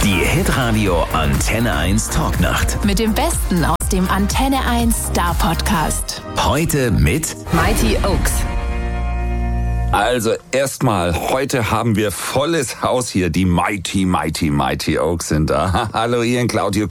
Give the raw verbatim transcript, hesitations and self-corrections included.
Die Hitradio Antenne eins Talknacht. Mit dem Besten aus dem Antenne eins Star Podcast. Heute mit Mighty Oaks. Also erstmal, heute haben wir volles Haus hier. Die Mighty, Mighty, Mighty Oaks sind da. Hallo Ian, Claudio.